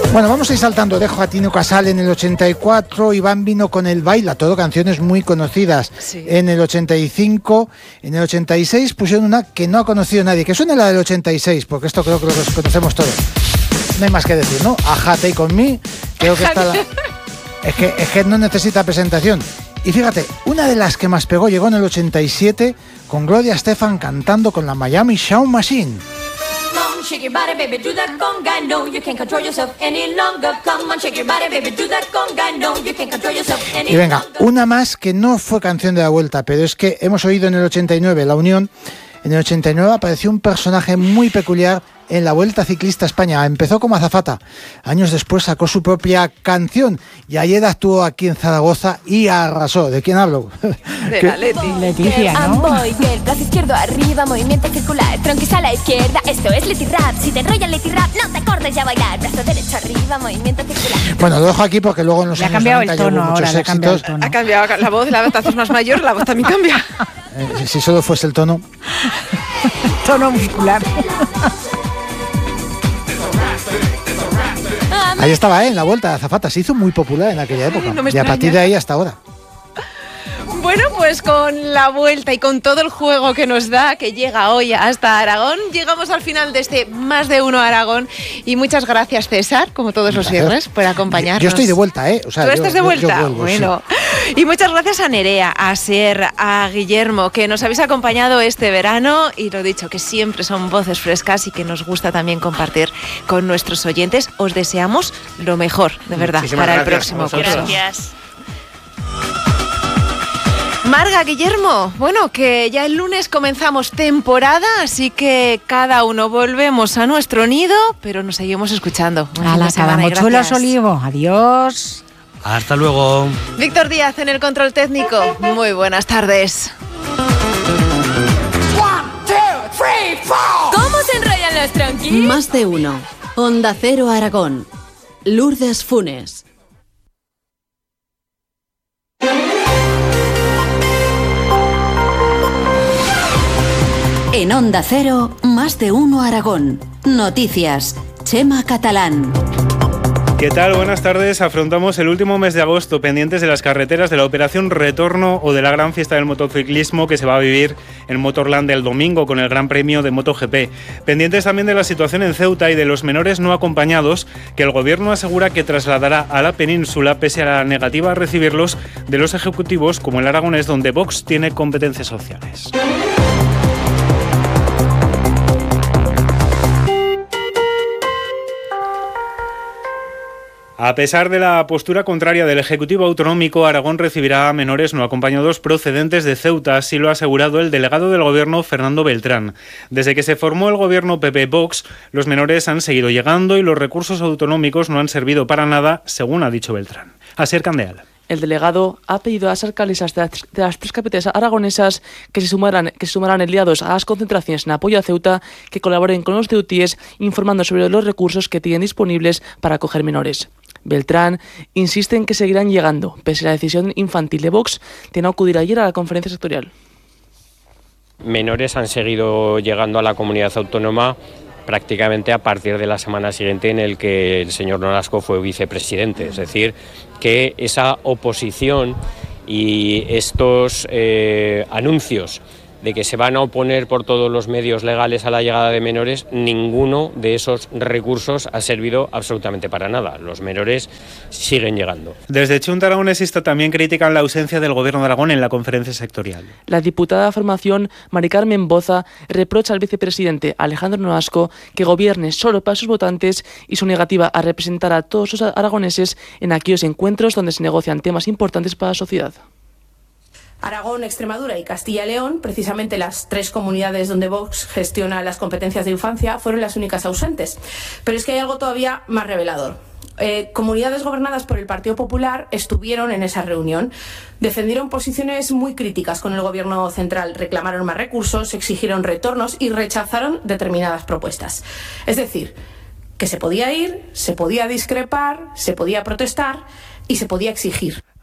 Bueno, vamos a ir saltando. Dejo a Tino Casal en el 84, Iván vino con el Baila, todo canciones muy conocidas. Sí. En el 85, en el 86 pusieron una que no ha conocido nadie, que suene la del 86, porque esto creo que lo conocemos todos. No hay más que decir, ¿no? Ajá, Take On Me, creo que está es que no necesita presentación. Y fíjate, una de las que más pegó llegó en el 87 con Gloria Estefan cantando con la Miami Sound Machine. Shake your body, baby, do that conga. No, you can't control yourself any longer. Come on, shake your body, baby, do that conga. No, you can't control yourself any longer. Y venga, una más que no fue canción de la vuelta, pero es que hemos oído en el 89 La Unión. En el 89 apareció un personaje muy peculiar en la Vuelta Ciclista a España. Empezó como azafata. Años después sacó su propia canción y ayer actuó aquí en Zaragoza y arrasó. ¿De quién hablo? De la Leticia, ¿no? Voy, que el brazo izquierdo arriba, movimiento circular, tronquis a la izquierda. Esto es Leti Rap. Si te enrolla Leti Rap, no te cortes ya a bailar. Brazo derecho arriba, movimiento circular. Bueno, lo dejo aquí porque luego en los años 90 llevó muchos éxitos. Ha cambiado la voz, la voz más mayor, la voz también cambia. Si solo fuese el tono. Tono muscular. Ahí estaba, en la Vuelta de Azafata. Se hizo muy popular en aquella época. No me y a partir de ahí hasta ahora. Bueno, pues con la vuelta y con todo el juego que nos da, que llega hoy hasta Aragón, llegamos al final de este Más de Uno Aragón. Y muchas gracias, César, como todos los viernes, por acompañarnos. Yo estoy de vuelta, O sea, ¿tú estás de vuelta? Yo vuelvo, bueno. Sí. Y muchas gracias a Nerea, a Ser, a Guillermo, que nos habéis acompañado este verano. Y lo dicho, que siempre son voces frescas y que nos gusta también compartir con nuestros oyentes. Os deseamos lo mejor, de verdad, para el próximo curso. Gracias. Marga, Guillermo, bueno, que ya el lunes comenzamos temporada, así que cada uno volvemos a nuestro nido, pero nos seguimos escuchando. A la cada mochuelos olivo. Adiós. Hasta luego. Víctor Díaz en el control técnico. Muy buenas tardes. 1, 2, 3, 4. ¿Cómo se enrollan los tronquis? Más de Uno. Onda Cero Aragón. Lourdes Funes. En Onda Cero, Más de Uno Aragón. Noticias. Chema Catalán. ¿Qué tal? Buenas tardes. Afrontamos el último mes de agosto pendientes de las carreteras de la Operación Retorno o de la gran fiesta del motociclismo que se va a vivir en Motorland el domingo con el Gran Premio de MotoGP. Pendientes también de la situación en Ceuta y de los menores no acompañados que el gobierno asegura que trasladará a la península pese a la negativa a recibirlos de los ejecutivos como el aragonés, donde Vox tiene competencias sociales. A pesar de la postura contraria del Ejecutivo Autonómico, Aragón recibirá a menores no acompañados procedentes de Ceuta, así lo ha asegurado el delegado del Gobierno, Fernando Beltrán. Desde que se formó el Gobierno PP-Vox, los menores han seguido llegando y los recursos autonómicos no han servido para nada, según ha dicho Beltrán. Asier Candeal. El delegado ha pedido a las alcaldesas de las tres capitales aragonesas que se sumarán el día 2 a las concentraciones en apoyo a Ceuta, que colaboren con los ceutíes informando sobre los recursos que tienen disponibles para acoger menores. Beltrán insiste en que seguirán llegando, pese a la decisión infantil de Vox de no acudir ayer a la conferencia sectorial. Menores han seguido llegando a la comunidad autónoma prácticamente a partir de la semana siguiente en el que el señor Nolasco fue vicepresidente. Es decir, que esa oposición y estos anuncios de que se van a oponer por todos los medios legales a la llegada de menores, ninguno de esos recursos ha servido absolutamente para nada. Los menores siguen llegando. Desde Chunta Aragonesista también critican la ausencia del Gobierno de Aragón en la conferencia sectorial. La diputada de Formación, Mari Carmen Boza, reprocha al vicepresidente Alejandro Nolasco que gobierne solo para sus votantes y su negativa a representar a todos los aragoneses en aquellos encuentros donde se negocian temas importantes para la sociedad. Aragón, Extremadura y Castilla y León, precisamente las tres comunidades donde Vox gestiona las competencias de infancia, fueron las únicas ausentes. Pero es que hay algo todavía más revelador. Comunidades gobernadas por el Partido Popular estuvieron en esa reunión. Defendieron posiciones muy críticas con el gobierno central, reclamaron más recursos, exigieron retornos y rechazaron determinadas propuestas. Es decir, que se podía ir, se podía discrepar, se podía protestar y se podía exigir.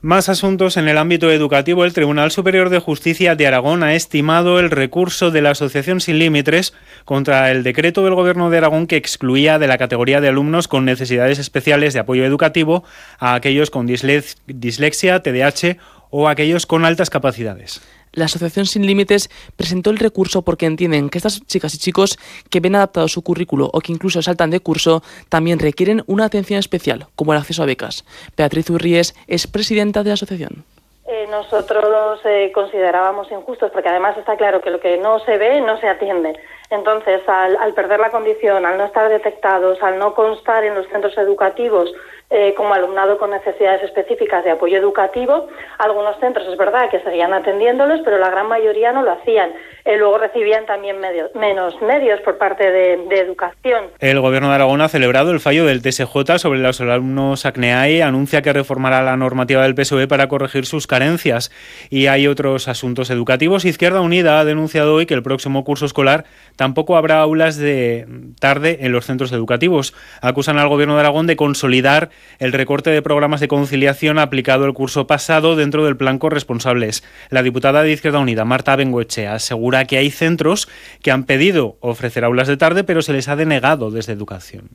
Más asuntos en el ámbito educativo. El Tribunal Superior de Justicia de Aragón ha estimado el recurso de la Asociación Sin Límites contra el decreto del Gobierno de Aragón que excluía de la categoría de alumnos con necesidades especiales de apoyo educativo a aquellos con dislexia, TDAH o aquellos con altas capacidades. La Asociación Sin Límites presentó el recurso porque entienden que estas chicas y chicos que ven adaptado su currículo o que incluso saltan de curso también requieren una atención especial, como el acceso a becas. Beatriz Urríes es presidenta de la asociación. Nosotros los considerábamos injustos porque además está claro que lo que no se ve no se atiende. Entonces, al perder la condición, al no estar detectados, al no constar en los centros educativos como alumnado con necesidades específicas de apoyo educativo, algunos centros es verdad que seguían atendiéndolos, pero la gran mayoría no lo hacían. Luego recibían también menos medios por parte de educación. El Gobierno de Aragón ha celebrado el fallo del TSJ sobre los alumnos ACNEAE, anuncia que reformará la normativa del PSOE para corregir sus carencias. Y hay otros asuntos educativos. Izquierda Unida ha denunciado hoy que el próximo curso escolar tampoco habrá aulas de tarde en los centros educativos. Acusan al Gobierno de Aragón de consolidar el recorte de programas de conciliación aplicado el curso pasado dentro del plan Corresponsables. La diputada de Izquierda Unida, Marta Bengoechea, asegura que hay centros que han pedido ofrecer aulas de tarde, pero se les ha denegado desde Educación.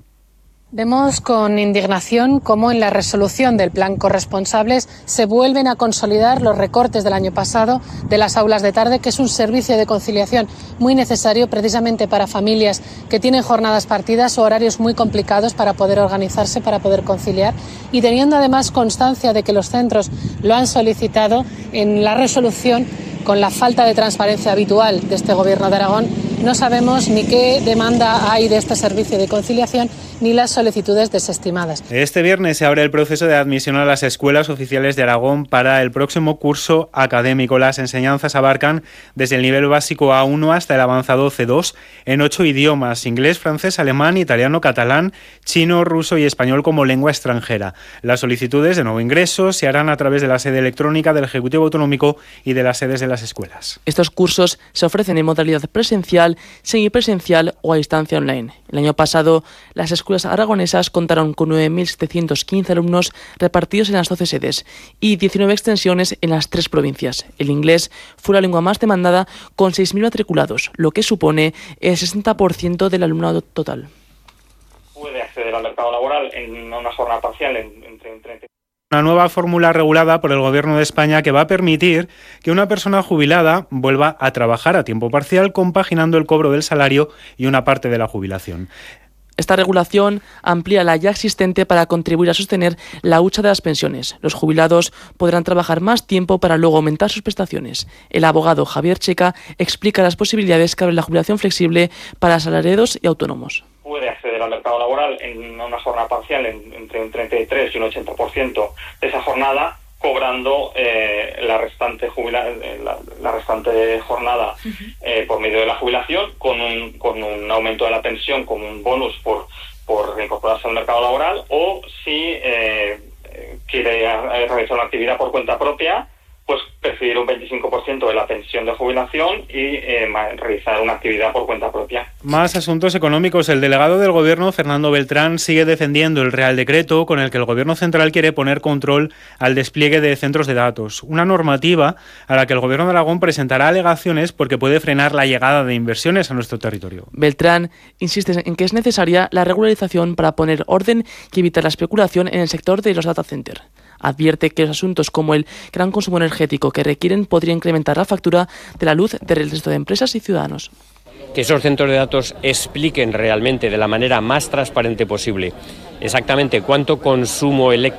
Vemos con indignación cómo en la resolución del plan Corresponsables se vuelven a consolidar los recortes del año pasado de las aulas de tarde, que es un servicio de conciliación muy necesario precisamente para familias que tienen jornadas partidas o horarios muy complicados para poder organizarse, para poder conciliar. Y teniendo además constancia de que los centros lo han solicitado, en la resolución, con la falta de transparencia habitual de este Gobierno de Aragón, no sabemos ni qué demanda hay de este servicio de conciliación ni las solicitudes desestimadas. Este viernes se abre el proceso de admisión a las escuelas oficiales de Aragón para el próximo curso académico. Las enseñanzas abarcan desde el nivel básico A1 hasta el avanzado C2 en 8 idiomas: inglés, francés, alemán, italiano, catalán, chino, ruso y español como lengua extranjera. Las solicitudes de nuevo ingreso se harán a través de la sede electrónica del Ejecutivo Autonómico y de las sedes de las escuelas. Estos cursos se ofrecen en modalidad presencial, semipresencial o a distancia online. El año pasado, las escuelas aragonesas contaron con 9.715 alumnos repartidos en las 12 sedes y 19 extensiones en las 3 provincias. El inglés fue la lengua más demandada, con 6.000 matriculados, lo que supone el 60% del alumnado total. Puede acceder al mercado laboral en una jornada parcial entre 30 una nueva fórmula regulada por el Gobierno de España que va a permitir que una persona jubilada vuelva a trabajar a tiempo parcial, compaginando el cobro del salario y una parte de la jubilación. Esta regulación amplía la ya existente para contribuir a sostener la hucha de las pensiones. Los jubilados podrán trabajar más tiempo para luego aumentar sus prestaciones. El abogado Javier Checa explica las posibilidades que abre la jubilación flexible para asalariados y autónomos. Puede acceder al mercado laboral en una jornada parcial entre un 33 y un 80% de esa jornada, cobrando la restante jornada por medio de la jubilación, con un aumento de la pensión como un bonus por reincorporarse al mercado laboral, o si quiere realizar una actividad por cuenta propia, pues percibir un 25% de la pensión de jubilación y realizar una actividad por cuenta propia. Más asuntos económicos. El delegado del Gobierno, Fernando Beltrán, sigue defendiendo el Real Decreto con el que el Gobierno central quiere poner control al despliegue de centros de datos. Una normativa a la que el Gobierno de Aragón presentará alegaciones porque puede frenar la llegada de inversiones a nuestro territorio. Beltrán insiste en que es necesaria la regularización para poner orden y evitar la especulación en el sector de los data centers. Advierte que los asuntos como el gran consumo energético que requieren podría incrementar la factura de la luz del resto de empresas y ciudadanos. Que esos centros de datos expliquen realmente de la manera más transparente posible exactamente cuánto consumo eléctrico